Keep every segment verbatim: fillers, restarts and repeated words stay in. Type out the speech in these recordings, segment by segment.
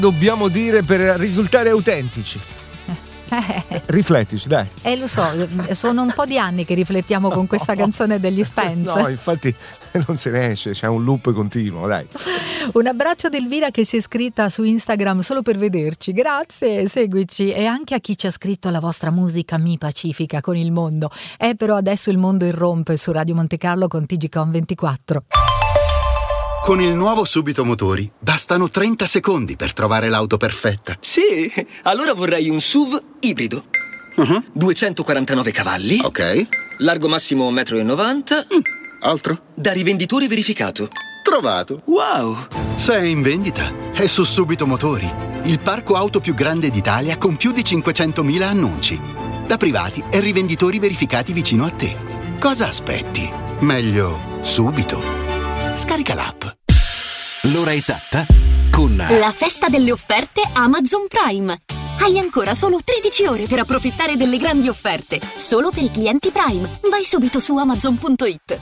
dobbiamo dire per risultare autentici? Eh. Riflettici, dai. Eh, lo so, sono un po' di anni che riflettiamo con questa canzone degli Spencer. No, infatti non se ne esce, c'è un loop continuo, dai. Un abbraccio ad Elvira che si è iscritta su Instagram solo per vederci. Grazie, seguici. E anche a chi ci ha scritto: la vostra musica mi pacifica con il mondo. Eh, però adesso il mondo irrompe su Radio Monte Carlo con T G Com ventiquattro. Con il nuovo Subito Motori bastano trenta secondi per trovare l'auto perfetta. Sì, allora vorrei un S U V ibrido. Uh-huh. duecentoquarantanove cavalli. Ok. Largo massimo un metro e novanta. Mm. Altro? Da rivenditore verificato. Trovato. Wow! Se è in vendita, è su Subito Motori, il parco auto più grande d'Italia con più di cinquecentomila annunci. Da privati e rivenditori verificati vicino a te. Cosa aspetti? Meglio subito. Scarica l'app. L'ora esatta con la festa delle offerte Amazon Prime. Hai ancora solo tredici ore per approfittare delle grandi offerte. Solo per i clienti Prime. Vai subito su amazon punto it.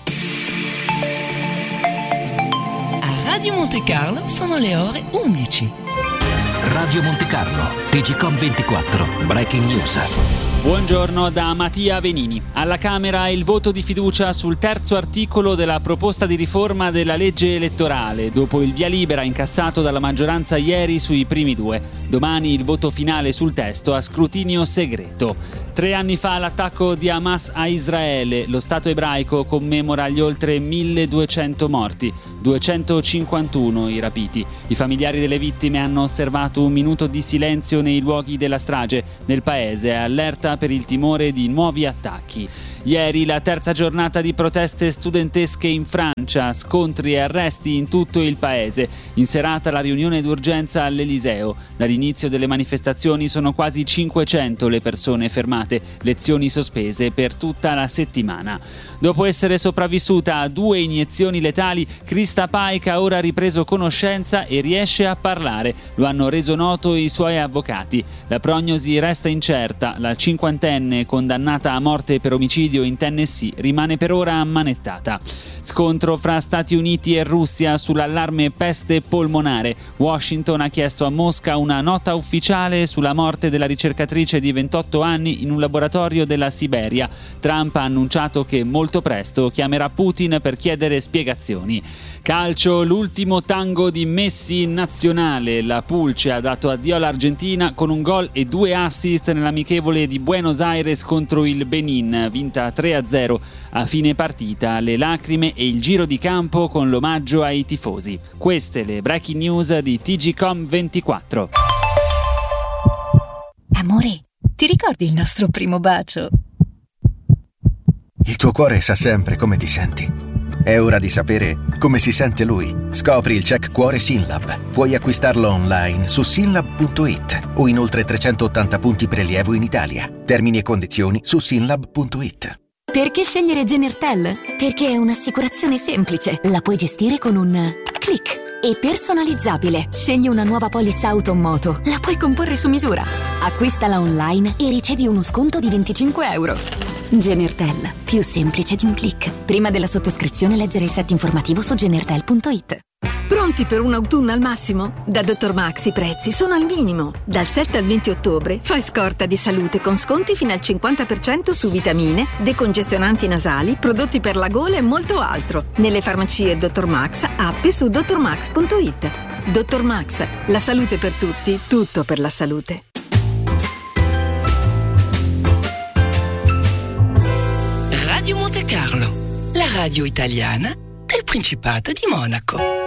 A Radio Monte Carlo sono le ore undici. Radio Monte Carlo, T G Com ventiquattro, Breaking News. Buongiorno da Mattia Venini. Alla Camera il voto di fiducia sul terzo articolo della proposta di riforma della legge elettorale, dopo il via libera incassato dalla maggioranza ieri sui primi due. Domani il voto finale sul testo a scrutinio segreto. Tre anni fa l'attacco di Hamas a Israele, lo Stato ebraico commemora gli oltre milleduecento morti, duecentocinquantuno i rapiti. I familiari delle vittime hanno osservato un minuto di silenzio nei luoghi della strage. Nel paese è allerta per il timore di nuovi attacchi. Ieri la terza giornata di proteste studentesche in Francia, scontri e arresti in tutto il paese. In serata la riunione d'urgenza all'Eliseo. Dall'inizio delle manifestazioni sono quasi cinquecento le persone fermate, lezioni sospese per tutta la settimana. Dopo essere sopravvissuta a due iniezioni letali, Krista Paik ha ora ripreso conoscenza e riesce a parlare. Lo hanno reso noto i suoi avvocati. La prognosi resta incerta. La cinquantenne, condannata a morte per omicidio in Tennessee, rimane per ora ammanettata. Scontro fra Stati Uniti e Russia sull'allarme peste polmonare. Washington ha chiesto a Mosca una nota ufficiale sulla morte della ricercatrice di ventotto anni in un laboratorio della Siberia. Trump ha annunciato che molto presto chiamerà Putin per chiedere spiegazioni. Calcio, l'ultimo tango di Messi in nazionale. La Pulce ha dato addio all'Argentina con un gol e due assist nell'amichevole di Buenos Aires contro il Benin, vinta tre a zero. A fine partita le lacrime e il giro di campo con l'omaggio ai tifosi. Queste le breaking news di T G Com ventiquattro. Amore, ti ricordi il nostro primo bacio? Il tuo cuore sa sempre come ti senti. È ora di sapere come si sente lui. Scopri il check cuore Synlab. Puoi acquistarlo online su synlab punto it o in oltre trecentottanta punti prelievo in Italia. Termini e condizioni su synlab punto it. Perché scegliere Genertel? Perché è un'assicurazione semplice. La puoi gestire con un click. E personalizzabile. Scegli una nuova polizza auto o moto. La puoi comporre su misura. Acquistala online e ricevi uno sconto di venticinque euro. Genertel, più semplice di un click. Prima della sottoscrizione leggere il set informativo su genertel punto it. Pronti per un autunno al massimo? Da Dottor Max i prezzi sono al minimo. Dal sette al venti ottobre fai scorta di salute con sconti fino al cinquanta per cento su vitamine, decongestionanti nasali, prodotti per la gola e molto altro. Nelle farmacie Dottor Max, app su dottor max punto it. Dottor Max, la salute per tutti, tutto per la salute. Radio Monte Carlo, la radio italiana del Principato di Monaco.